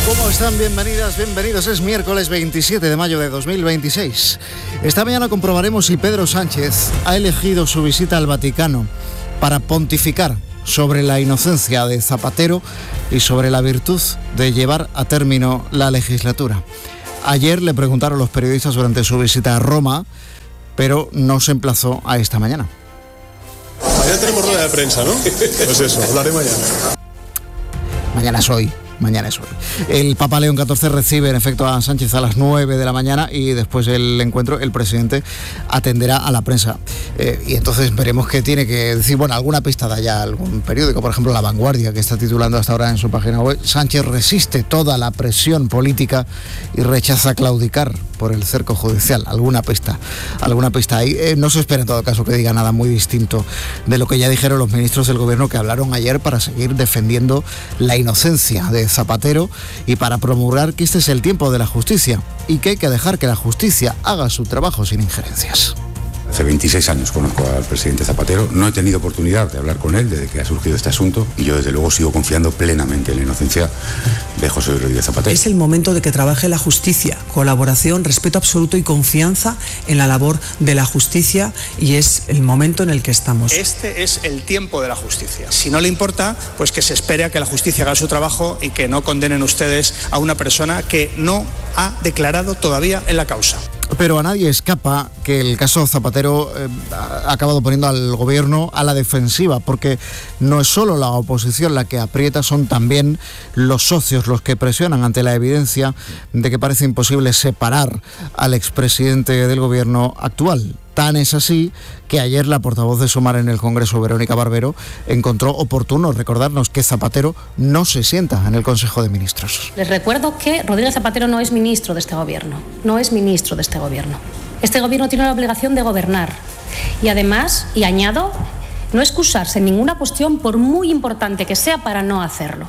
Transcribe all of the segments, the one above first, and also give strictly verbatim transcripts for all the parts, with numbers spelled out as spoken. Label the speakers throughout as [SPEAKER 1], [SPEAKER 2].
[SPEAKER 1] ¿Cómo están? Bienvenidas, bienvenidos. Es miércoles veintisiete de mayo de dos mil veintiséis. Esta mañana comprobaremos si Pedro Sánchez ha elegido su visita al Vaticano para pontificar sobre la inocencia de Zapatero y sobre la virtud de llevar a término la legislatura. Ayer le preguntaron los periodistas durante su visita a Roma, pero no se emplazó a esta mañana.
[SPEAKER 2] Mañana tenemos rueda de prensa, ¿no? Pues eso, hablaré mañana.
[SPEAKER 1] Mañana es hoy. Mañana es hoy. El Papa León catorce recibe en efecto a Sánchez a las nueve de la mañana y después del encuentro el presidente atenderá a la prensa. Eh, y entonces veremos qué tiene que decir. Bueno, alguna pista da ya algún periódico, por ejemplo La Vanguardia, que está titulando hasta ahora en su página web: Sánchez resiste toda la presión política y rechaza claudicar por el cerco judicial. Alguna pista, alguna pista ahí. Eh, no se espera en todo caso que diga nada muy distinto de lo que ya dijeron los ministros del gobierno que hablaron ayer para seguir defendiendo la inocencia de Zapatero y para promulgar que este es el tiempo de la justicia y que hay que dejar que la justicia haga su trabajo sin injerencias.
[SPEAKER 3] Hace veintiséis años conozco al presidente Zapatero, no he tenido oportunidad de hablar con él desde que ha surgido este asunto y yo desde luego sigo confiando plenamente en la inocencia de José Rodríguez Zapatero.
[SPEAKER 4] Es el momento de que trabaje la justicia, colaboración, respeto absoluto y confianza en la labor de la justicia, y es el momento en el que estamos.
[SPEAKER 5] Este es el tiempo de la justicia. Si no le importa, pues que se espere a que la justicia haga su trabajo y que no condenen ustedes a una persona que no ha declarado todavía en la causa.
[SPEAKER 1] Pero a nadie escapa que el caso Zapatero eh, ha acabado poniendo al gobierno a la defensiva, porque no es solo la oposición la que aprieta, son también los socios los que presionan ante la evidencia de que parece imposible separar al expresidente del gobierno actual. Tan es así que ayer la portavoz de Sumar en el Congreso, Verónica Barbero, encontró oportuno recordarnos que Zapatero no se sienta en el Consejo de Ministros.
[SPEAKER 6] Les recuerdo que Rodríguez Zapatero no es ministro de este gobierno, no es ministro de este gobierno. Este gobierno tiene la obligación de gobernar y además, y añado, no excusarse en ninguna cuestión por muy importante que sea para no hacerlo.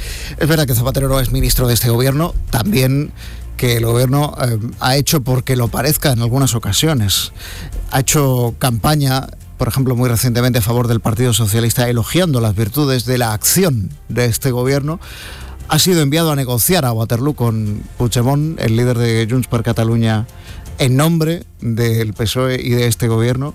[SPEAKER 1] Es verdad que Zapatero no es ministro de este gobierno, también que el gobierno eh, ha hecho porque lo parezca en algunas ocasiones. Ha hecho campaña, por ejemplo, muy recientemente a favor del Partido Socialista, elogiando las virtudes de la acción de este gobierno. Ha sido enviado a negociar a Waterloo con Puigdemont, el líder de Junts per Catalunya, en nombre del P S O E y de este gobierno.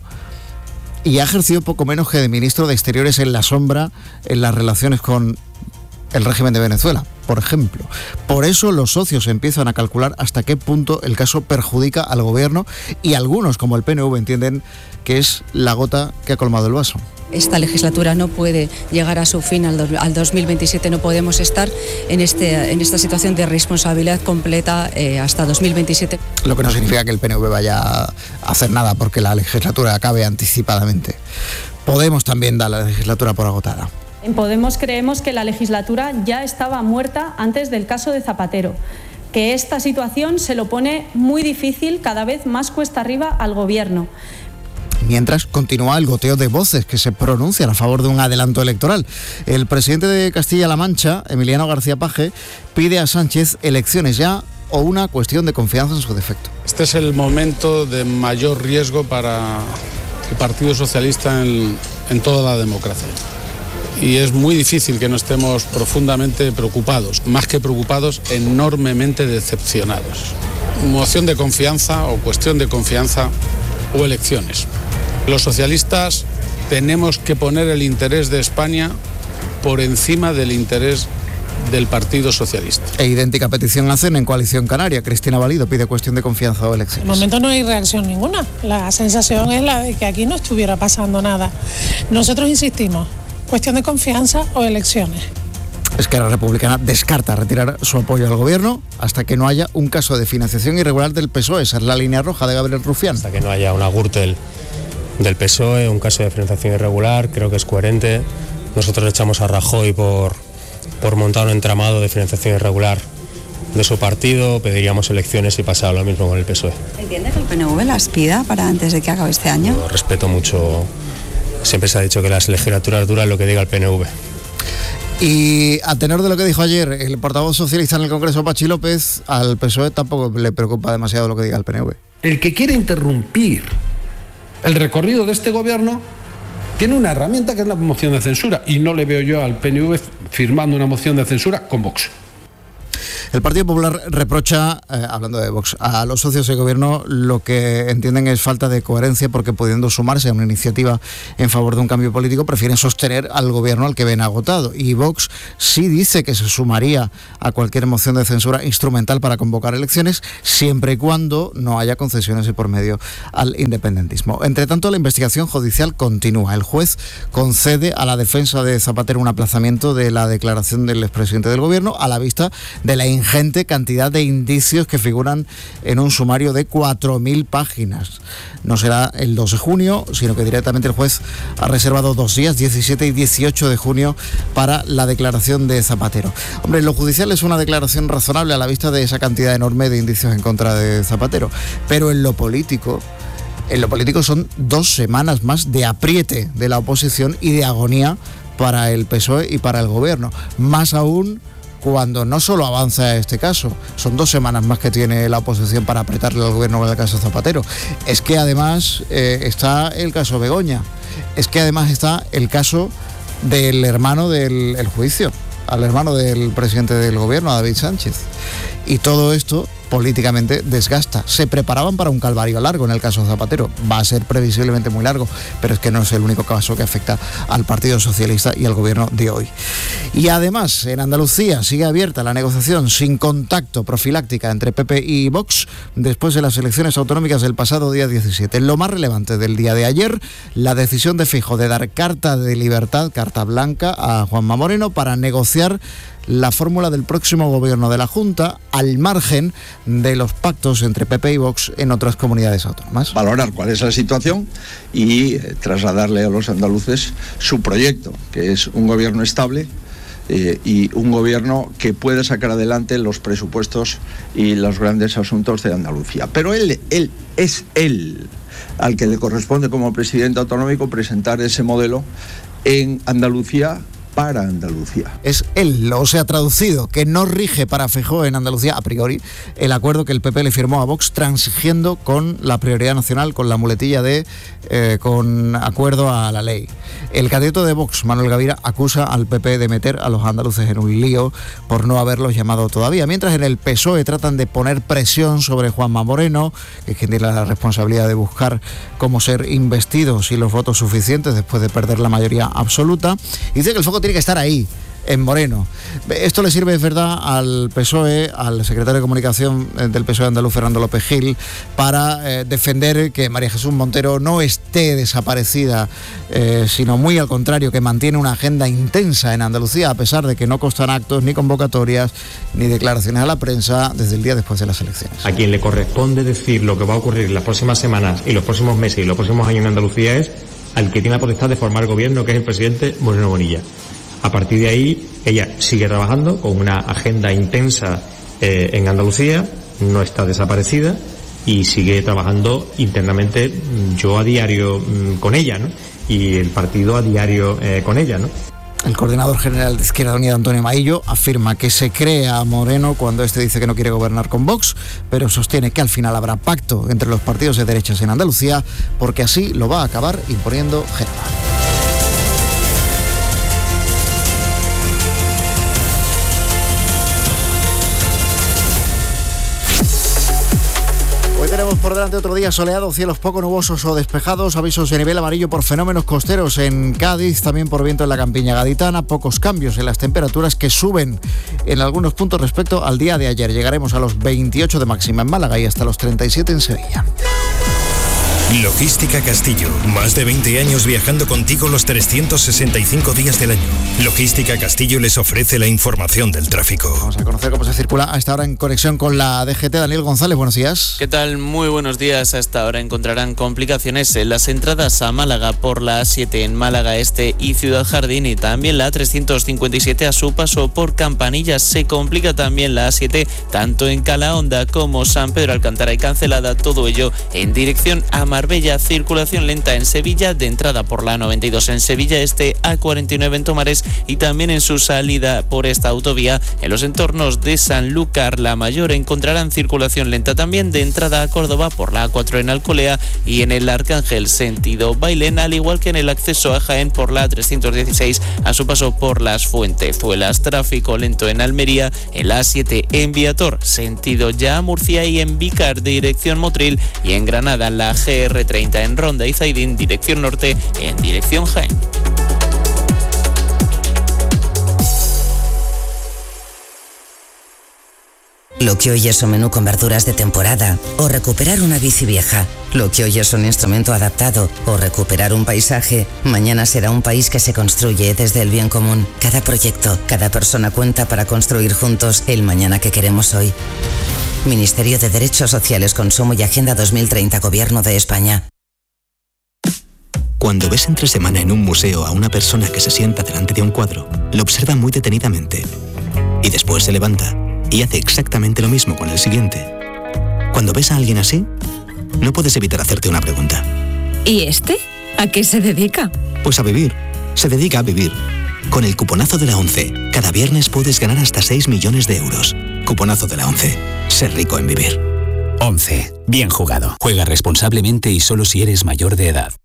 [SPEAKER 1] Y ha ejercido poco menos que de ministro de Exteriores en la sombra en las relaciones con el régimen de Venezuela, por ejemplo. Por eso los socios empiezan a calcular hasta qué punto el caso perjudica al gobierno, y algunos, como el P N V, entienden que es la gota que ha colmado el vaso.
[SPEAKER 7] Esta legislatura no puede llegar a su fin al, do, al dos mil veintisiete, no podemos estar en, este, en esta situación de responsabilidad completa eh, hasta dos mil veintisiete.
[SPEAKER 1] Lo que no significa que el P N V vaya a hacer nada porque la legislatura acabe anticipadamente. Podemos también dar la legislatura por agotada.
[SPEAKER 8] En Podemos creemos que la legislatura ya estaba muerta antes del caso de Zapatero, que esta situación se lo pone muy difícil, cada vez más cuesta arriba al gobierno.
[SPEAKER 1] Mientras continúa el goteo de voces que se pronuncian a favor de un adelanto electoral. El presidente de Castilla-La Mancha, Emiliano García Paje, pide a Sánchez elecciones ya o una cuestión de confianza en su defecto.
[SPEAKER 9] Este es el momento de mayor riesgo para el Partido Socialista en, en toda la democracia. Y es muy difícil que no estemos profundamente preocupados, más que preocupados, enormemente decepcionados. Moción de confianza o cuestión de confianza o elecciones. Los socialistas tenemos que poner el interés de España por encima del interés del Partido Socialista.
[SPEAKER 1] E idéntica petición hacen en Coalición Canaria. Cristina Valido pide cuestión de confianza o elecciones.
[SPEAKER 10] De momento no hay reacción ninguna. La sensación es la de que aquí no estuviera pasando nada. Nosotros insistimos, cuestión de confianza o elecciones.
[SPEAKER 1] Esquerra Republicana descarta retirar su apoyo al gobierno hasta que no haya un caso de financiación irregular del P S O E. Esa es la línea roja de Gabriel Rufián.
[SPEAKER 11] Hasta que no haya una Gürtel del P S O E, un caso de financiación irregular, creo que es coherente. Nosotros echamos a Rajoy por, por montar un entramado de financiación irregular de su partido, pediríamos elecciones y pasaba lo mismo con el P S O E.
[SPEAKER 7] ¿Entiende que el P N V las pida para antes de que acabe este año?
[SPEAKER 11] Yo respeto mucho, siempre se ha dicho que las legislaturas duran lo que diga el P N V.
[SPEAKER 1] Y a tenor de lo que dijo ayer el portavoz socialista en el Congreso, Pachi López, al P S O E tampoco le preocupa demasiado lo que diga el P N V.
[SPEAKER 12] El que quiere interrumpir el recorrido de este gobierno tiene una herramienta que es la moción de censura, y no le veo yo al P N V firmando una moción de censura con Vox.
[SPEAKER 1] El Partido Popular reprocha, eh, hablando de Vox, a los socios de gobierno lo que entienden es falta de coherencia, porque pudiendo sumarse a una iniciativa en favor de un cambio político, prefieren sostener al gobierno al que ven agotado. Y Vox sí dice que se sumaría a cualquier moción de censura instrumental para convocar elecciones, siempre y cuando no haya concesiones de por medio al independentismo. Entre tanto, la investigación judicial continúa. El juez concede a la defensa de Zapatero un aplazamiento de la declaración del expresidente del gobierno a la vista de la ingente cantidad de indicios que figuran en un sumario de cuatro mil páginas. No será el dos de junio, sino que directamente el juez ha reservado dos días, diecisiete y dieciocho de junio, para la declaración de Zapatero. Hombre, en lo judicial es una declaración razonable a la vista de esa cantidad enorme de indicios en contra de Zapatero, pero en lo político, en lo político son dos semanas más de apriete de la oposición y de agonía para el P S O E y para el gobierno, más aún cuando no solo avanza este caso, son dos semanas más que tiene la oposición para apretarle al gobierno con el caso Zapatero. Es que además eh, está el caso Begoña, es que además está el caso del hermano del el juicio, al hermano del presidente del gobierno, a David Sánchez. Y todo esto políticamente desgasta. Se preparaban para un calvario largo en el caso Zapatero. Va a ser previsiblemente muy largo, pero es que no es el único caso que afecta al Partido Socialista y al gobierno de hoy. Y además, en Andalucía sigue abierta la negociación sin contacto profiláctica entre P P y Vox después de las elecciones autonómicas del pasado día diecisiete. Lo más relevante del día de ayer, la decisión de Feijóo de dar carta de libertad, carta blanca, a Juanma Moreno para negociar la fórmula del próximo gobierno de la Junta, al margen de los pactos entre P P y Vox en otras comunidades autónomas.
[SPEAKER 13] Valorar cuál es la situación y eh, trasladarle a los andaluces su proyecto, que es un gobierno estable eh, y un gobierno que puede sacar adelante los presupuestos y los grandes asuntos de Andalucía. Pero él, él es él al que le corresponde como presidente autonómico presentar ese modelo en Andalucía, para Andalucía.
[SPEAKER 1] Es él, o sea, traducido, que no rige para Feijóo en Andalucía a priori el acuerdo que el P P le firmó a Vox, transigiendo con la prioridad nacional, con la muletilla de eh, con acuerdo a la ley. El candidato de Vox, Manuel Gavira, acusa al P P de meter a los andaluces en un lío por no haberlos llamado todavía, mientras en el P S O E tratan de poner presión sobre Juanma Moreno, que es quien tiene la responsabilidad de buscar cómo ser investido sin los votos suficientes después de perder la mayoría absoluta, y dice que el foco tiene que estar ahí, en Moreno. Esto le sirve, es verdad, al P S O E, al secretario de Comunicación del P S O E andaluz, Fernando López Gil, para eh, defender que María Jesús Montero no esté desaparecida, eh, sino muy al contrario, que mantiene una agenda intensa en Andalucía, a pesar de que no constan actos, ni convocatorias, ni declaraciones a la prensa desde el día después de las elecciones.
[SPEAKER 11] A quien le corresponde decir lo que va a ocurrir en las próximas semanas y los próximos meses y los próximos años en Andalucía es al que tiene la potestad de formar el gobierno, que es el presidente Moreno Bonilla. A partir de ahí, ella sigue trabajando con una agenda intensa eh, en Andalucía, no está desaparecida y sigue trabajando internamente, yo a diario mmm, con ella, ¿no? Y el partido a diario eh, con ella, ¿no?
[SPEAKER 1] El coordinador general de Izquierda Unida, Antonio Maillo, afirma que se cree a Moreno cuando este dice que no quiere gobernar con Vox, pero sostiene que al final habrá pacto entre los partidos de derechas en Andalucía, porque así lo va a acabar imponiendo Génova. Tenemos por delante otro día soleado, cielos poco nubosos o despejados, avisos de nivel amarillo por fenómenos costeros en Cádiz, también por viento en la campiña gaditana, pocos cambios en las temperaturas que suben en algunos puntos respecto al día de ayer. Llegaremos a los veintiocho de máxima en Málaga y hasta los treinta y siete en Sevilla.
[SPEAKER 14] Logística Castillo, más de veinte años viajando contigo los trescientos sesenta y cinco días del año. Logística Castillo les ofrece la información del tráfico.
[SPEAKER 1] Vamos a conocer cómo se circula a esta hora en conexión con la D G T. Daniel González, buenos días.
[SPEAKER 15] ¿Qué tal? Muy buenos días. A esta hora encontrarán complicaciones en las entradas a Málaga por la A siete en Málaga Este y Ciudad Jardín, y también la A trescientos cincuenta y siete a su paso por Campanillas. Se complica también la A siete tanto en Calahonda como San Pedro Alcántara y Cancelada, todo ello en dirección a Málaga. Marbella, circulación lenta en Sevilla, de entrada por la noventa y dos en Sevilla Este, A cuarenta y nueve en Tomares y también en su salida por esta autovía. En los entornos de Sanlúcar la Mayor encontrarán circulación lenta también de entrada a Córdoba por la A cuatro en Alcolea y en el Arcángel sentido Bailén, al igual que en el acceso a Jaén por la A trescientos dieciséis a su paso por Las Fuentezuelas. Tráfico lento en Almería, en la A siete en Viator sentido ya Murcia y en Vícar dirección Motril, y en Granada la G R treinta en Ronda y Zaidín dirección norte en dirección Jaén.
[SPEAKER 16] Lo que hoy es un menú con verduras de temporada o recuperar una bici vieja. Lo que hoy es un instrumento adaptado o recuperar un paisaje, mañana será un país que se construye desde el bien común. Cada proyecto, cada persona cuenta para construir juntos el mañana que queremos hoy. Ministerio de Derechos Sociales, Consumo y Agenda dos mil treinta, Gobierno de España.
[SPEAKER 17] Cuando ves entre semana en un museo a una persona que se sienta delante de un cuadro, lo observa muy detenidamente y después se levanta y hace exactamente lo mismo con el siguiente. Cuando ves a alguien así, no puedes evitar hacerte una pregunta.
[SPEAKER 18] ¿Y este? ¿A qué se dedica?
[SPEAKER 17] Pues a vivir. Se dedica a vivir. Con el cuponazo de la ONCE, cada viernes puedes ganar hasta seis millones de euros. Cuponazo de la ONCE. Ser rico en vivir.
[SPEAKER 19] ONCE. Bien jugado. Juega responsablemente y solo si eres mayor de edad.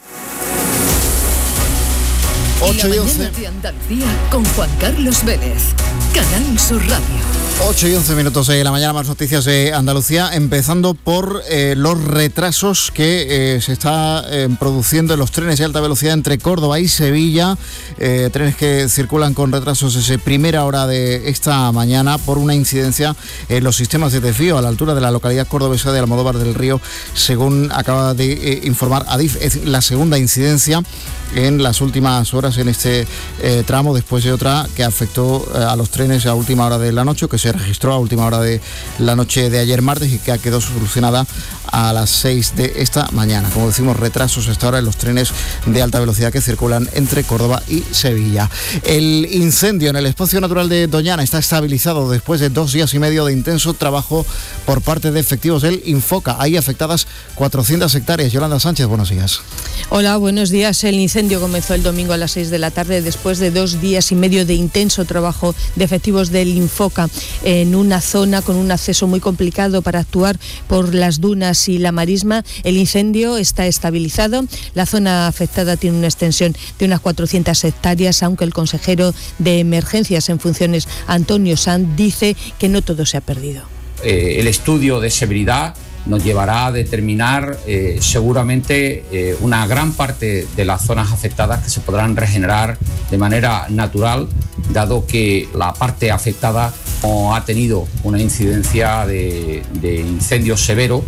[SPEAKER 1] ocho y once.
[SPEAKER 18] De Andalucía con Juan Carlos Vélez. Canal Sur Radio.
[SPEAKER 1] ocho y once minutos de la mañana, más noticias de Andalucía, empezando por eh, los retrasos que eh, se está eh, produciendo en los trenes de alta velocidad entre Córdoba y Sevilla, eh, trenes que circulan con retrasos desde primera hora de esta mañana por una incidencia en los sistemas de desvío a la altura de la localidad cordobesa de Almodóvar del Río, según acaba de eh, informar Adif. Es la segunda incidencia en las últimas horas en este eh, tramo, después de otra que afectó eh, a los trenes a última hora de la noche, que se registró a última hora de la noche de ayer martes y que quedó solucionada a las seis de esta mañana. Como decimos, retrasos hasta ahora en los trenes de alta velocidad que circulan entre Córdoba y Sevilla. El incendio en el espacio natural de Doñana está estabilizado después de dos días y medio de intenso trabajo por parte de efectivos del Infoca. Hay afectadas cuatrocientas hectáreas. Yolanda Sánchez, buenos días.
[SPEAKER 20] Hola, buenos días. El incendio comenzó el domingo a las seis de la tarde después de dos días y medio de intenso trabajo de efectivos del Infoca en una zona con un acceso muy complicado para actuar por las dunas y la marisma. El incendio está estabilizado. La zona afectada tiene una extensión de unas cuatrocientas hectáreas, aunque el consejero de Emergencias en funciones, Antonio Sanz, dice que no todo se ha perdido.
[SPEAKER 21] Eh, el estudio de severidad nos llevará a determinar eh, seguramente eh, una gran parte de las zonas afectadas que se podrán regenerar de manera natural, dado que la parte afectada no ha tenido una incidencia de, de incendio severo.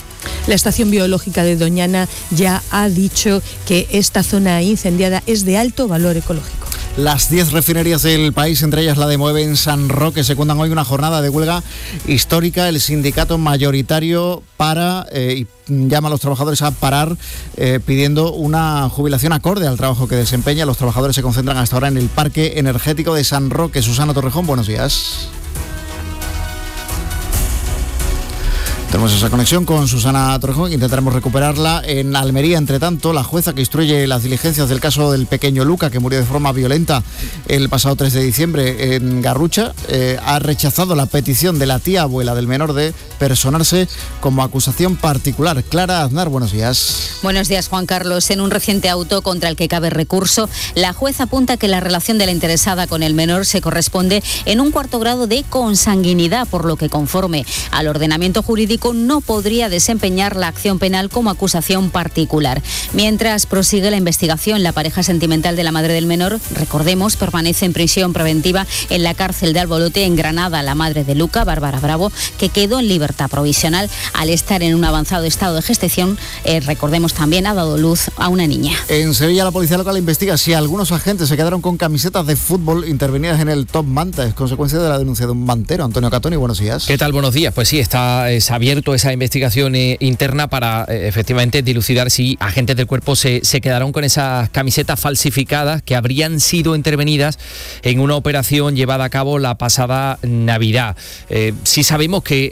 [SPEAKER 20] La Estación Biológica de Doñana ya ha dicho que esta zona incendiada es de alto valor ecológico.
[SPEAKER 1] Las diez refinerías del país, entre ellas la de Moeve en San Roque, secundan hoy una jornada de huelga histórica. El sindicato mayoritario para eh, y llama a los trabajadores a parar eh, pidiendo una jubilación acorde al trabajo que desempeña. Los trabajadores se concentran hasta ahora en el parque energético de San Roque. Susana Torrejón, buenos días. Tenemos esa conexión con Susana Torrejón, intentaremos recuperarla en Almería. Entre tanto, la jueza que instruye las diligencias del caso del pequeño Luca, que murió de forma violenta el pasado tres de diciembre en Garrucha, eh, ha rechazado la petición de la tía abuela del menor de personarse como acusación particular. Clara Aznar, buenos días.
[SPEAKER 22] Buenos días, Juan Carlos. En un reciente auto contra el que cabe recurso, la jueza apunta que la relación de la interesada con el menor se corresponde en un cuarto grado de consanguinidad, por lo que, conforme al ordenamiento jurídico, no podría desempeñar la acción penal como acusación particular. Mientras prosigue la investigación, la pareja sentimental de la madre del menor, recordemos, permanece en prisión preventiva en la cárcel de Albolote, en Granada. La madre de Luca, Bárbara Bravo, que quedó en libertad provisional al estar en un avanzado estado de gestación, eh, recordemos también, ha dado luz a una niña.
[SPEAKER 1] En Sevilla, la policía local investiga si algunos agentes se quedaron con camisetas de fútbol intervenidas en el Top Manta. Es consecuencia de la denuncia de un mantero. Antonio Catoni, buenos días.
[SPEAKER 23] ¿Qué tal? Buenos días. Pues sí, está es abierto esa investigación eh, interna para eh, efectivamente dilucidar si agentes del cuerpo se, se quedaron con esas camisetas falsificadas que habrían sido intervenidas en una operación llevada a cabo la pasada Navidad. Eh, sí sabemos que eh,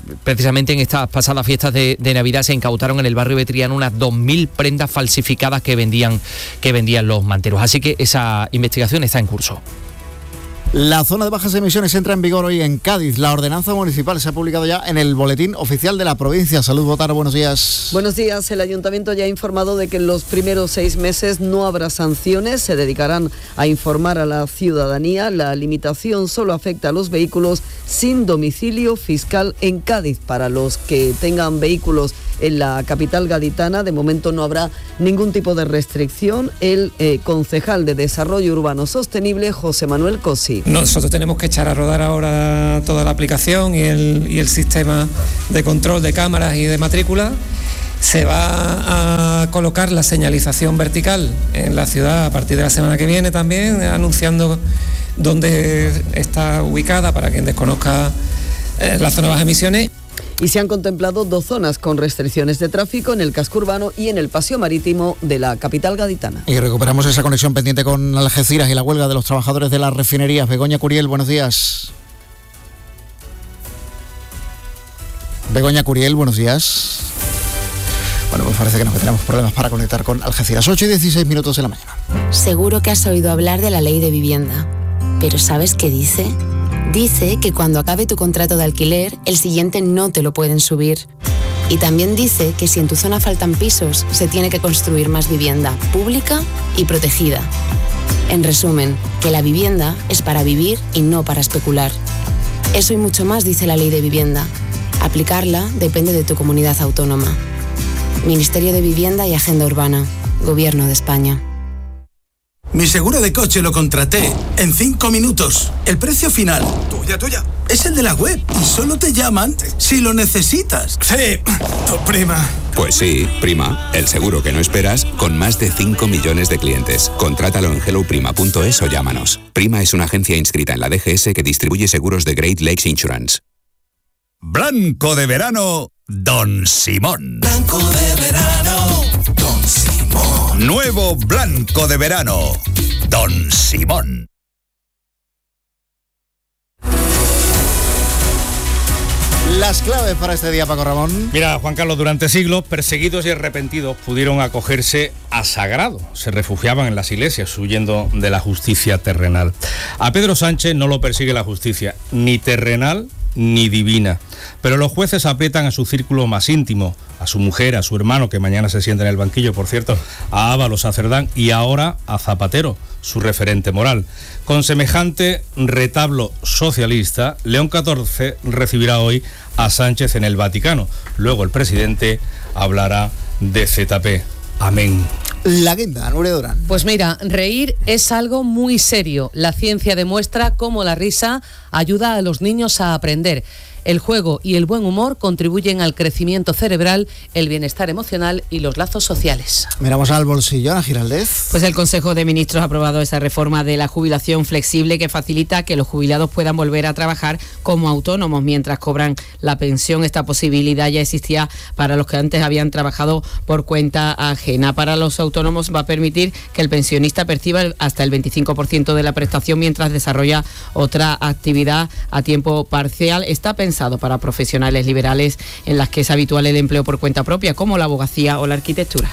[SPEAKER 23] precisamente en estas pasadas fiestas de, de Navidad se incautaron en el barrio de Triana unas dos mil prendas falsificadas que vendían, que vendían los manteros. Así que esa investigación está en curso.
[SPEAKER 1] La zona de bajas emisiones entra en vigor hoy en Cádiz. La ordenanza municipal se ha publicado ya en el boletín oficial de la provincia. Salud, Botaro, buenos días.
[SPEAKER 2] Buenos días. El ayuntamiento ya ha informado de que en los primeros seis meses no habrá sanciones. Se dedicarán a informar a la ciudadanía. La limitación solo afecta a los vehículos sin domicilio fiscal en Cádiz. Para los que tengan vehículos en la capital gaditana, de momento no habrá ningún tipo de restricción. El eh, concejal de Desarrollo Urbano Sostenible, José Manuel Cosi.
[SPEAKER 3] Nosotros tenemos que echar a rodar ahora toda la aplicación y el, y el sistema de control de cámaras y de matrícula. Se va a colocar la señalización vertical en la ciudad a partir de la semana que viene también, anunciando dónde está ubicada para quien desconozca eh, la zona de bajas emisiones.
[SPEAKER 2] Y se han contemplado dos zonas con restricciones de tráfico en el casco urbano y en el paseo marítimo de la capital gaditana.
[SPEAKER 1] Y recuperamos esa conexión pendiente con Algeciras y la huelga de los trabajadores de las refinerías. Begoña Curiel, buenos días. Begoña Curiel, buenos días. Bueno, pues parece que nos tenemos problemas para conectar con Algeciras. ocho y dieciséis minutos de la mañana.
[SPEAKER 4] Seguro que has oído hablar de la ley de vivienda, pero ¿sabes qué dice? Dice que cuando acabe tu contrato de alquiler, el siguiente no te lo pueden subir. Y también dice que si en tu zona faltan pisos, se tiene que construir más vivienda pública y protegida. En resumen, que la vivienda es para vivir y no para especular. Eso y mucho más dice la ley de vivienda. Aplicarla depende de tu comunidad autónoma. Ministerio de Vivienda y Agenda Urbana, Gobierno de España.
[SPEAKER 24] Mi seguro de coche lo contraté en cinco minutos. El precio final, tuya, tuya, es el de la web y solo te llaman si lo necesitas. Sí, tu prima.
[SPEAKER 25] Pues sí, Prima, el seguro que no esperas con más de cinco millones de clientes. Contrátalo en hello prima punto es o llámanos. Prima es una agencia inscrita en la D G S que distribuye seguros de Great Lakes Insurance.
[SPEAKER 26] Blanco de verano, Don Simón.
[SPEAKER 27] Blanco de verano, Don Simón.
[SPEAKER 26] Nuevo blanco de verano, Don Simón.
[SPEAKER 1] Las claves para este día, Paco Ramón.
[SPEAKER 28] Mira, Juan Carlos, durante siglos, perseguidos y arrepentidos pudieron acogerse a sagrado. Se refugiaban en las iglesias, huyendo de la justicia terrenal. A Pedro Sánchez no lo persigue la justicia, ni terrenal ni divina. Pero los jueces aprietan a su círculo más íntimo, a su mujer, a su hermano, que mañana se sienta en el banquillo, por cierto, a Ábalos, a Cerdán y ahora a Zapatero, su referente moral. Con semejante retablo socialista, León catorce recibirá hoy a Sánchez en el Vaticano. Luego el presidente hablará de Z P. Amén.
[SPEAKER 1] La guinda, Nuria Durán.
[SPEAKER 29] Pues mira, reír es algo muy serio. La ciencia demuestra cómo la risa ayuda a los niños a aprender. El juego y el buen humor contribuyen al crecimiento cerebral, el bienestar emocional y los lazos sociales.
[SPEAKER 1] Miramos al bolsillo, Ana Giraldez.
[SPEAKER 30] Pues el Consejo de Ministros ha aprobado esa reforma de la jubilación flexible que facilita que los jubilados puedan volver a trabajar como autónomos mientras cobran la pensión. Esta posibilidad ya existía para los que antes habían trabajado por cuenta ajena. Para los autónomos va a permitir que el pensionista perciba hasta el veinticinco por ciento de la prestación mientras desarrolla otra actividad a tiempo parcial. Está pensado para profesionales liberales en las que es habitual el empleo por cuenta propia, como la abogacía o la arquitectura.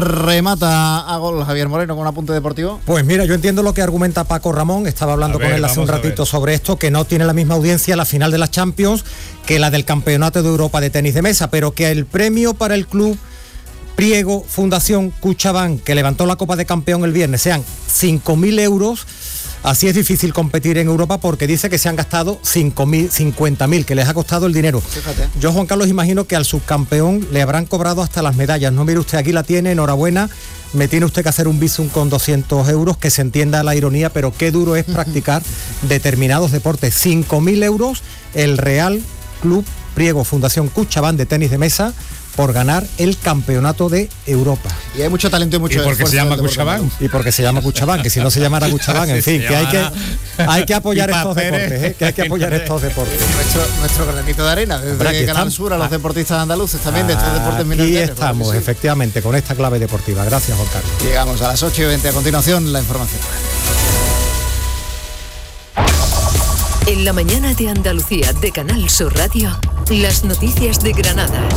[SPEAKER 1] Remata a gol Javier Moreno con un apunte deportivo.
[SPEAKER 31] Pues mira, yo entiendo lo que argumenta Paco Ramón, estaba hablando ver, con él hace un ratito sobre esto, que no tiene la misma audiencia la final de la Champions que la del Campeonato de Europa de tenis de mesa, pero que el premio para el club Priego Fundación Cuchabán, que levantó la Copa de Campeón el viernes, sean cinco mil euros. Así es difícil competir en Europa porque dice que se han gastado cinco mil, cincuenta mil, que les ha costado el dinero. Fíjate. Yo, Juan Carlos, imagino que al subcampeón le habrán cobrado hasta las medallas. No, mire usted, aquí la tiene, enhorabuena. Me tiene usted que hacer un bizum con doscientos euros, que se entienda la ironía, pero qué duro es practicar determinados deportes. cinco mil euros el Real Club Priego Fundación Cuchabán de tenis de mesa por ganar el Campeonato de Europa.
[SPEAKER 1] Y hay mucho talento y mucho
[SPEAKER 28] esfuerzo. ¿Y por qué se llama Cuchabán?
[SPEAKER 31] Y porque se llama Cuchabán, que si no se llamara Cuchabán, en fin, que hay que, hay que apoyar estos deportes, ¿eh? que hay que apoyar estos deportes.
[SPEAKER 1] Nuestro, nuestro granito de arena, desde Canal Sur a los deportistas andaluces también, de estos deportes minoritarios.
[SPEAKER 31] Y estamos, sí, efectivamente, con esta clave deportiva. Gracias, Juan Carlos.
[SPEAKER 1] Llegamos a las ocho y veinte, a continuación la información.
[SPEAKER 18] En la mañana de Andalucía de Canal Sur Radio, las noticias de Granada.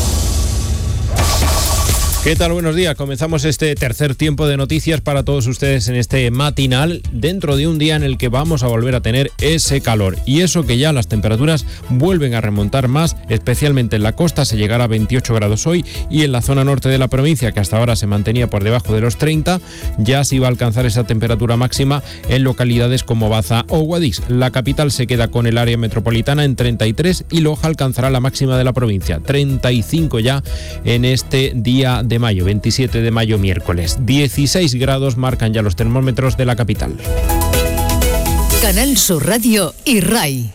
[SPEAKER 23] ¿Qué tal? Buenos días. Comenzamos este tercer tiempo de noticias para todos ustedes en este matinal, dentro de un día en el que vamos a volver a tener ese calor. Y eso que ya las temperaturas vuelven a remontar más, especialmente en la costa, se llegará a veintiocho grados hoy, y en la zona norte de la provincia, que hasta ahora se mantenía por debajo de los treinta, ya se iba a alcanzar esa temperatura máxima en localidades como Baza o Guadix. La capital se queda con el área metropolitana en treinta y tres y Loja alcanzará la máxima de la provincia, treinta y cinco ya en este día de mayo, veintisiete de mayo, miércoles. dieciséis grados marcan ya los termómetros de la capital.
[SPEAKER 18] Canal Sur Radio y R A I.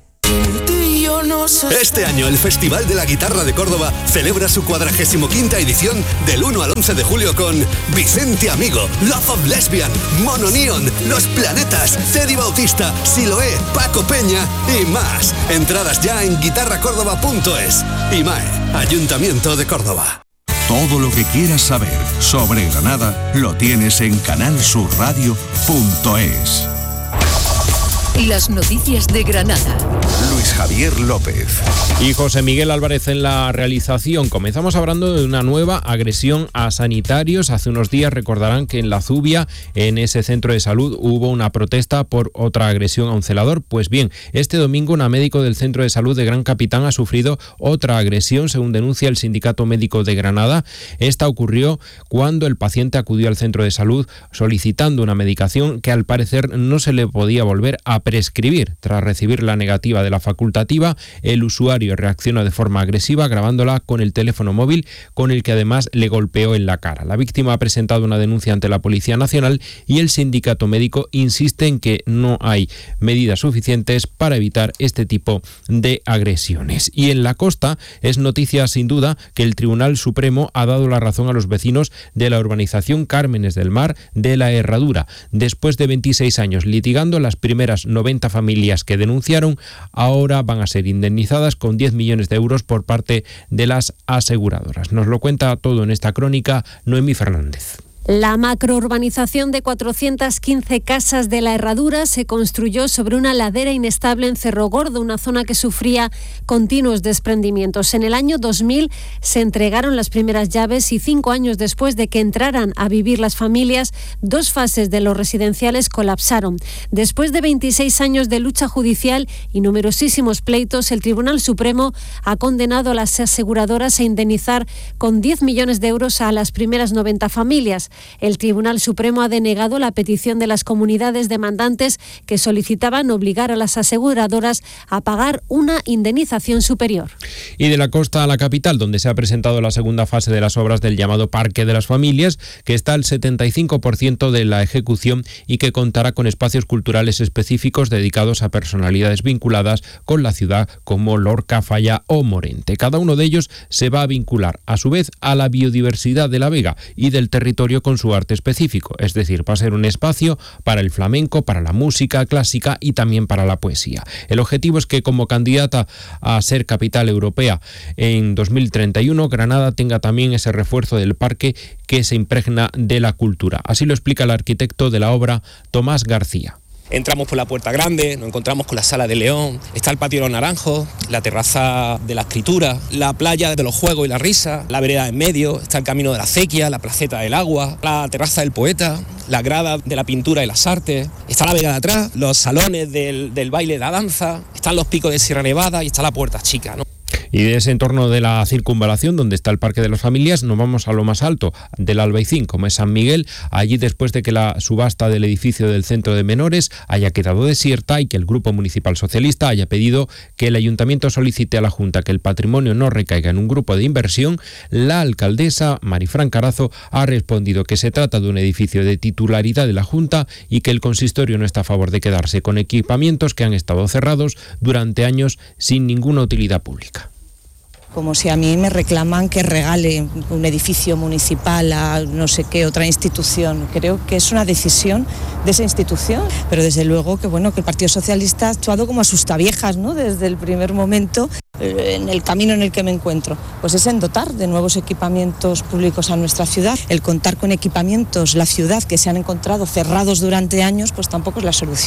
[SPEAKER 5] Este año el Festival de la Guitarra de Córdoba celebra su cuadragésimo quinta edición del uno al once de julio con Vicente Amigo, Love of Lesbian, Mono Neon, Los Planetas, Teddy Bautista, Siloé, Paco Peña y más. Entradas ya en guitarra córdoba punto es. IMAE, Ayuntamiento de Córdoba.
[SPEAKER 26] Todo lo que quieras saber sobre Granada lo tienes en canal sur radio punto es.
[SPEAKER 18] Las noticias de Granada.
[SPEAKER 26] Luis Javier López.
[SPEAKER 23] Y José Miguel Álvarez en la realización. Comenzamos hablando de una nueva agresión a sanitarios. Hace unos días recordarán que en La Zubia, en ese centro de salud, hubo una protesta por otra agresión a un celador. Pues bien, este domingo una médico del centro de salud de Gran Capitán ha sufrido otra agresión, según denuncia el Sindicato Médico de Granada. Esta ocurrió cuando el paciente acudió al centro de salud solicitando una medicación que al parecer no se le podía volver a prescribir. Tras recibir la negativa de la facultativa, el usuario reacciona de forma agresiva, grabándola con el teléfono móvil, con el que además le golpeó en la cara. La víctima ha presentado una denuncia ante la Policía Nacional y el sindicato médico insiste en que no hay medidas suficientes para evitar este tipo de agresiones. Y en la costa es noticia sin duda que el Tribunal Supremo ha dado la razón a los vecinos de la urbanización Cármenes del Mar de la Herradura. Después de veintiséis años litigando, las primeras noventa familias que denunciaron ahora van a ser indemnizadas con diez millones de euros por parte de las aseguradoras. Nos lo cuenta todo en esta crónica Noemí Fernández.
[SPEAKER 6] La macrourbanización de cuatrocientas quince casas de la Herradura se construyó sobre una ladera inestable en Cerro Gordo, una zona que sufría continuos desprendimientos. En el año dos mil se entregaron las primeras llaves y cinco años después de que entraran a vivir las familias, dos fases de los residenciales colapsaron. Después de veintiséis años de lucha judicial y numerosísimos pleitos, el Tribunal Supremo ha condenado a las aseguradoras a indemnizar con diez millones de euros a las primeras noventa familias. El Tribunal Supremo ha denegado la petición de las comunidades demandantes que solicitaban obligar a las aseguradoras a pagar una indemnización superior.
[SPEAKER 23] Y de la costa a la capital, donde se ha presentado la segunda fase de las obras del llamado Parque de las Familias, que está al setenta y cinco por ciento de la ejecución y que contará con espacios culturales específicos dedicados a personalidades vinculadas con la ciudad como Lorca, Falla o Morente. Cada uno de ellos se va a vincular a su vez a la biodiversidad de la Vega y del territorio con su arte específico, es decir, va a ser un espacio para el flamenco, para la música clásica y también para la poesía. El objetivo es que como candidata a ser capital europea en dos mil treinta y uno, Granada tenga también ese refuerzo del parque que se impregna de la cultura. Así lo explica el arquitecto de la obra, Tomás García.
[SPEAKER 7] Entramos por la Puerta Grande, nos encontramos con la Sala de León, está el Patio de los Naranjos, la terraza de la Escritura, la playa de los Juegos y la Risa, la vereda en medio, está el Camino de la Acequia, la Placeta del Agua, la Terraza del Poeta, la Grada de la Pintura y las Artes, está la Vega de atrás, los salones del, del baile y la danza, están los picos de Sierra Nevada y está la Puerta Chica, ¿no?
[SPEAKER 23] Y de ese entorno de la circunvalación, donde está el Parque de las Familias, nos vamos a lo más alto del Albaicín, como es San Miguel. Allí, después de que la subasta del edificio del centro de menores haya quedado desierta y que el Grupo Municipal Socialista haya pedido que el Ayuntamiento solicite a la Junta que el patrimonio no recaiga en un grupo de inversión, la alcaldesa Marifran Carazo ha respondido que se trata de un edificio de titularidad de la Junta y que el consistorio no está a favor de quedarse con equipamientos que han estado cerrados durante años sin ninguna utilidad pública.
[SPEAKER 8] Como si a mí me reclaman que regale un edificio municipal a no sé qué otra institución. Creo que es una decisión de esa institución, pero desde luego que bueno que el Partido Socialista ha actuado como asustaviejas, ¿no? Desde el primer momento en el camino en el que me encuentro, pues es en dotar de nuevos equipamientos públicos a nuestra ciudad. El contar con equipamientos, la ciudad que se han encontrado cerrados durante años, pues tampoco es la solución.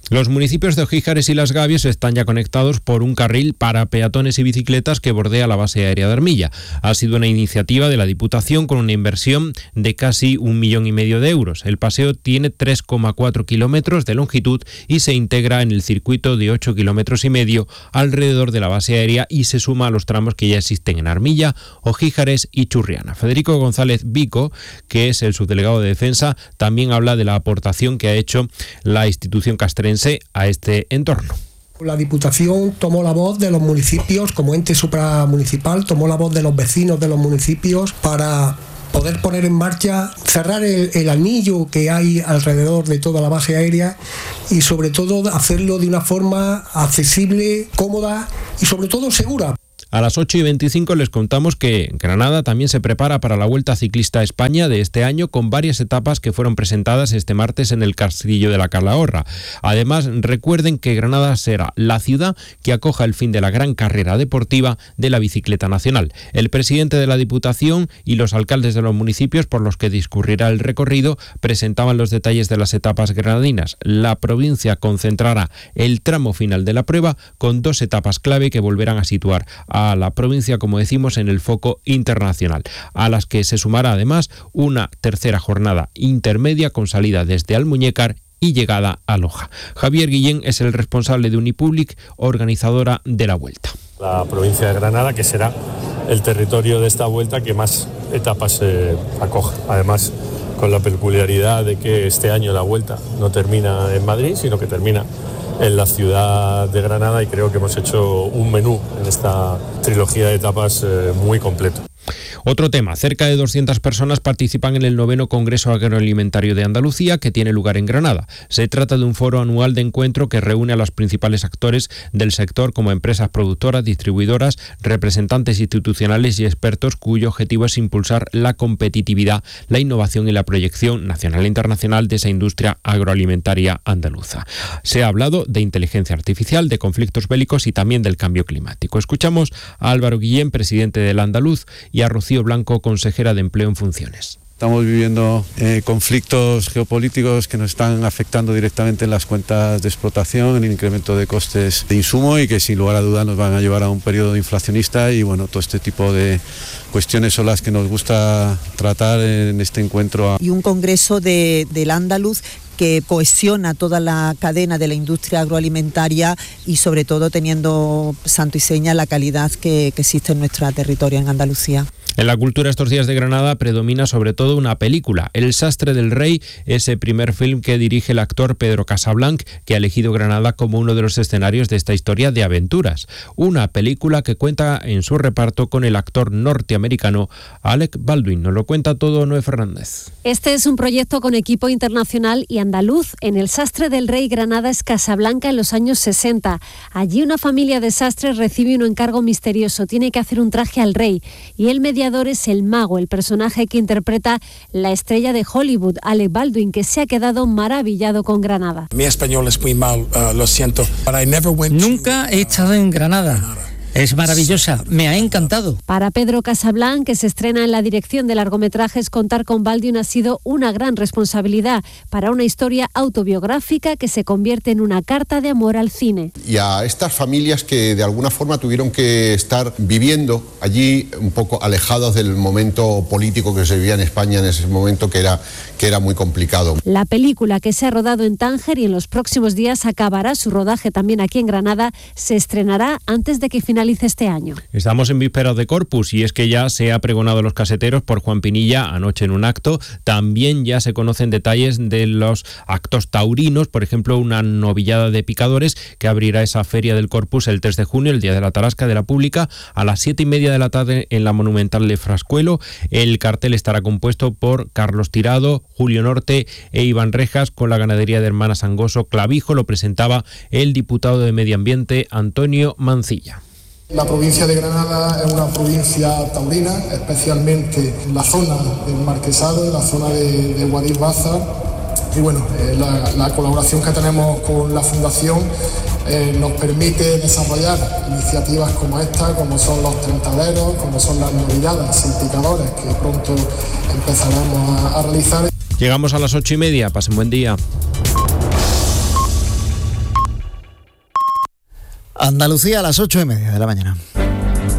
[SPEAKER 23] Los municipios de Ojíjares y Las Gavias están ya conectados por un carril para peatones y bicicletas que bordea la base aérea de Armilla. Ha sido una iniciativa de la Diputación con una inversión de casi un millón y medio de euros. El paseo tiene tres coma cuatro kilómetros de longitud y se integra en el circuito de ocho kilómetros y medio alrededor de la base aérea y se suma a los tramos que ya existen en Armilla, Ojíjares y Churriana. Federico González Vico, que es el subdelegado de Defensa, también habla de la aportación que ha hecho la institución castrense a este entorno.
[SPEAKER 9] La Diputación tomó la voz de los municipios como ente supramunicipal, tomó la voz de los vecinos de los municipios para poder poner en marcha, cerrar el, el anillo que hay alrededor de toda la base aérea y sobre todo hacerlo de una forma accesible, cómoda y sobre todo segura.
[SPEAKER 23] A las ocho y veinticinco les contamos que Granada también se prepara para la Vuelta Ciclista a España de este año con varias etapas que fueron presentadas este martes en el Castillo de la Calahorra. Además, recuerden que Granada será la ciudad que acoja el fin de la gran carrera deportiva de la bicicleta nacional. El presidente de la Diputación y los alcaldes de los municipios por los que discurrirá el recorrido presentaban los detalles de las etapas granadinas. La provincia concentrará el tramo final de la prueba con dos etapas clave que volverán a situar a a la provincia, como decimos, en el foco internacional, a las que se sumará además una tercera jornada intermedia con salida desde Almuñécar y llegada a Loja. Javier Guillén es el responsable de Unipublic, organizadora de la Vuelta.
[SPEAKER 10] La provincia de Granada, que será el territorio de esta Vuelta que más etapas eh, acoge. Además, con la peculiaridad de que este año la Vuelta no termina en Madrid, sino que termina en la ciudad de Granada, y creo que hemos hecho un menú en esta trilogía de etapas eh, muy completo.
[SPEAKER 23] Otro tema, cerca de doscientas personas participan en el noveno Congreso Agroalimentario de Andalucía que tiene lugar en Granada. Se trata de un foro anual de encuentro que reúne a los principales actores del sector como empresas productoras, distribuidoras, representantes institucionales y expertos cuyo objetivo es impulsar la competitividad, la innovación y la proyección nacional e internacional de esa industria agroalimentaria andaluza. Se ha hablado de inteligencia artificial, de conflictos bélicos y también del cambio climático. Escuchamos a Álvaro Guillén, presidente del Andaluz, y a Rocío Blanco, consejera de Empleo en funciones.
[SPEAKER 11] Estamos viviendo eh, conflictos geopolíticos que nos están afectando directamente en las cuentas de explotación, en el incremento de costes de insumo y que sin lugar a dudas nos van a llevar a un periodo inflacionista, y bueno, todo este tipo de cuestiones son las que nos gusta tratar en este encuentro.
[SPEAKER 12] Y un congreso de, del Andaluz que cohesiona toda la cadena de la industria agroalimentaria y sobre todo teniendo santo y seña la calidad que, que existe en nuestro territorio en Andalucía.
[SPEAKER 23] En la cultura estos días de Granada predomina sobre todo una película, El sastre del rey, ese primer film que dirige el actor Pedro Casablanc, que ha elegido Granada como uno de los escenarios de esta historia de aventuras. Una película que cuenta en su reparto con el actor norteamericano Alec Baldwin. Nos lo cuenta todo Noé Fernández.
[SPEAKER 6] Este es un proyecto con equipo internacional y andaluz. En El sastre del rey, Granada es Casablanca en los años sesenta. Allí una familia de sastres recibe un encargo misterioso. Tiene que hacer un traje al rey y el mediador es el mago, el personaje que interpreta la estrella de Hollywood, Alec Baldwin, que se ha quedado maravillado con Granada.
[SPEAKER 13] Mi español es muy mal, uh, lo siento.
[SPEAKER 14] Nunca he estado en Granada. Es maravillosa, me ha encantado.
[SPEAKER 6] Para Pedro Casablanc, que se estrena en la dirección de largometrajes, contar con Baldwin ha sido una gran responsabilidad para una historia autobiográfica que se convierte en una carta de amor al cine.
[SPEAKER 15] Y a estas familias que de alguna forma tuvieron que estar viviendo allí un poco alejados del momento político que se vivía en España en ese momento, que era, que era muy complicado.
[SPEAKER 6] La película, que se ha rodado en Tánger y en los próximos días acabará su rodaje también aquí en Granada, se estrenará antes de que finalice este año.
[SPEAKER 23] Estamos en vísperas de Corpus y es que ya se ha pregonado a los caseteros por Juan Pinilla anoche en un acto. También ya se conocen detalles de los actos taurinos, por ejemplo, una novillada de picadores que abrirá esa feria del Corpus el tres de junio, el día de la Tarasca de la Pública, a las siete y media de la tarde en la Monumental de Frascuelo. El cartel estará compuesto por Carlos Tirado, Julio Norte e Iván Rejas, con la ganadería de Hermanas Angoso Clavijo. Lo presentaba el diputado de Medio Ambiente, Antonio Mancilla.
[SPEAKER 9] La provincia de Granada es una provincia taurina, especialmente en la zona del Marquesado, en la zona de, de Guadix Baza. Y bueno, eh, la, la colaboración que tenemos con la Fundación eh, nos permite desarrollar iniciativas como esta, como son los tentaderos, como son las novilladas y picadores, que pronto empezaremos a, a realizar.
[SPEAKER 23] Llegamos a las ocho y media, pasen buen día.
[SPEAKER 1] Andalucía a las ocho y media de la mañana.